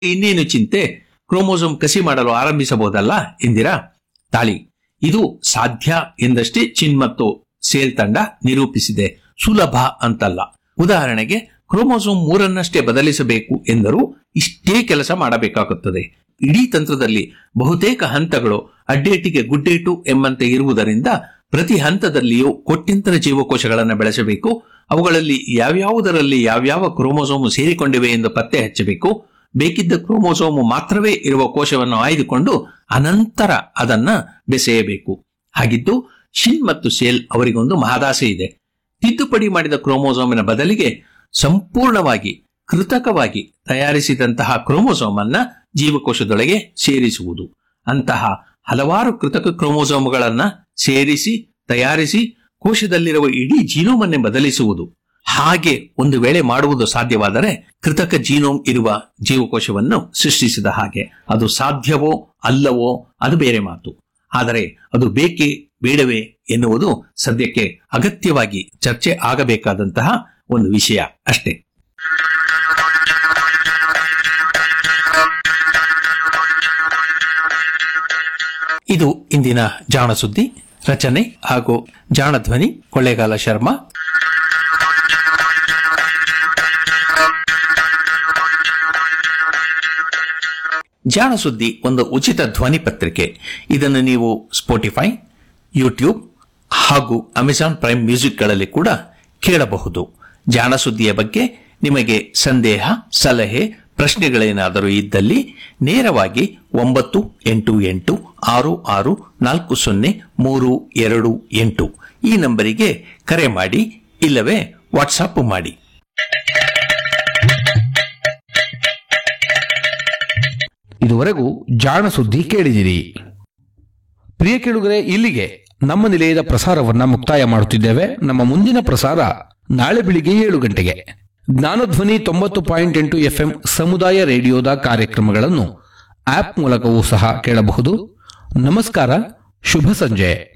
ಇನ್ನೇನು ಚಿಂತೆ, ಕ್ರೋಮೋಸೋಮ್ ಕಸಿ ಮಾಡಲು ಆರಂಭಿಸಬಹುದಲ್ಲ ಎಂದಿರಾ? ತಾಳಿ, ಇದು ಸಾಧ್ಯ ಎಂದಷ್ಟೇ ಚಿನ್ ಮತ್ತು ಸೇಲ್ ತಂಡ ನಿರೂಪಿಸಿದೆ. ಸುಲಭ ಅಂತಲ್ಲ. ಉದಾಹರಣೆಗೆ ಕ್ರೋಮೋಸೋಮ್ 3 ಬದಲಿಸಬೇಕು ಎಂದರೂ ಇಷ್ಟೇ ಕೆಲಸ ಮಾಡಬೇಕಾಗುತ್ತದೆ. ಇಡೀ ತಂತ್ರದಲ್ಲಿ ಬಹುತೇಕ ಹಂತಗಳು ಅಡ್ಡೇಟಿಗೆ ಗುಡ್ಡೇಟು ಎಂಬಂತೆ ಇರುವುದರಿಂದ ಪ್ರತಿ ಹಂತದಲ್ಲಿಯೂ ಕೋಟ್ಯಂತರ ಜೀವಕೋಶಗಳನ್ನು ಬೆಳೆಸಬೇಕು. ಅವುಗಳಲ್ಲಿ ಯಾವ್ಯಾವುದರಲ್ಲಿ ಯಾವ್ಯಾವ ಕ್ರೋಮೋಸೋಮು ಸೇರಿಕೊಂಡಿವೆ ಎಂದು ಪತ್ತೆ ಹಚ್ಚಬೇಕು. ಬೇಕಿದ್ದ ಕ್ರೋಮೋಸೋಮು ಮಾತ್ರವೇ ಇರುವ ಕೋಶವನ್ನು ಆಯ್ದುಕೊಂಡು ಅನಂತರ ಅದನ್ನ ಬೆಸೆಯಬೇಕು. ಹಾಗಿದ್ದು ಶಿನ್ ಮತ್ತು ಸೇಲ್ ಅವರಿಗೊಂದು ಮಹದಾಸೆ ಇದೆ. ತಿದ್ದುಪಡಿ ಮಾಡಿದ ಕ್ರೋಮೋಸೋಮಿನ ಬದಲಿಗೆ ಸಂಪೂರ್ಣವಾಗಿ ಕೃತಕವಾಗಿ ತಯಾರಿಸಿದಂತಹ ಕ್ರೋಮೋಸೋಮ್ ಅನ್ನ ಜೀವಕೋಶದೊಳಗೆ ಸೇರಿಸುವುದು. ಅಂತಹ ಹಲವಾರು ಕೃತಕ ಕ್ರೋಮೋಸೋಮ್ಗಳನ್ನ ಸೇರಿಸಿ ತಯಾರಿಸಿ ಕೋಶದಲ್ಲಿರುವ ಇಡೀ ಜೀನೋಮನ್ನೇ ಬದಲಿಸುವುದು. ಹಾಗೆ ಒಂದು ವೇಳೆ ಮಾಡುವುದು ಸಾಧ್ಯವಾದರೆ ಕೃತಕ ಜೀನೋಮ್ ಇರುವ ಜೀವಕೋಶವನ್ನು ಸೃಷ್ಟಿಸಿದ ಹಾಗೆ. ಅದು ಸಾಧ್ಯವೋ ಅಲ್ಲವೋ ಅದು ಬೇರೆ ಮಾತು. ಆದರೆ ಅದು ಬೇಕೇ ಬೇಡವೇ ಎನ್ನುವುದು ಸದ್ಯಕ್ಕೆ ಅಗತ್ಯವಾಗಿ ಚರ್ಚೆ ಆಗಬೇಕಾದಂತಹ ಒಂದು ವಿಷಯ ಅಷ್ಟೇ. ಇದು ಇಂದಿನ ಜಾಣ ಸುದ್ದಿ. ರಚನೆ ಹಾಗೂ ಜಾಣ ಧ್ವನಿ ಕೊಳ್ಳೇಗಾಲ ಶರ್ಮಾ. ಜಾಣ ಸುದ್ದಿ ಒಂದು ಉಚಿತ ಧ್ವನಿ ಪತ್ರಿಕೆ. ಇದನ್ನು ನೀವು ಸ್ಪೋಟಿಫೈ, ಯೂಟ್ಯೂಬ್ ಹಾಗೂ ಅಮೆಜಾನ್ ಪ್ರೈಮ್ ಮ್ಯೂಸಿಕ್ಗಳಲ್ಲಿ ಕೂಡ ಕೇಳಬಹುದು. ಜಾಣ ಸುದ್ದಿಯ ಬಗ್ಗೆ ನಿಮಗೆ ಸಂದೇಹ, ಸಲಹೆ, ಪ್ರಶ್ನೆಗಳೇನಾದರೂ ಇದ್ದಲ್ಲಿ ನೇರವಾಗಿ 9886640328 ಈ ನಂಬರಿಗೆ ಕರೆ ಮಾಡಿ, ಇಲ್ಲವೇ ವಾಟ್ಸಾಪ್ ಮಾಡಿ. ಇದುವರೆಗೂ ಜಾಣ ಸುದ್ದಿ ಕೇಳಿದಿರಿ. ಪ್ರಿಯ ಕೇಳುಗರೆ, ಇಲ್ಲಿಗೆ ನಮ್ಮ ನಿಲಯದ ಪ್ರಸಾರವನ್ನ ಮುಕ್ತಾಯ ಮಾಡುತ್ತಿದ್ದೇವೆ. ನಮ್ಮ ಮುಂದಿನ ಪ್ರಸಾರ ನಾಳೆ ಬೆಳಿಗ್ಗೆ 7 ಗಂಟೆಗೆ. ಜ್ಞಾನಧ್ವನಿ 90.8 FM ಸಮುದಾಯ ರೇಡಿಯೋದ ಕಾರ್ಯಕ್ರಮಗಳನ್ನು ಆಪ್ ಮೂಲಕವೂ ಸಹ ಕೇಳಬಹುದು. ನಮಸ್ಕಾರ, ಶುಭ ಸಂಜೆ.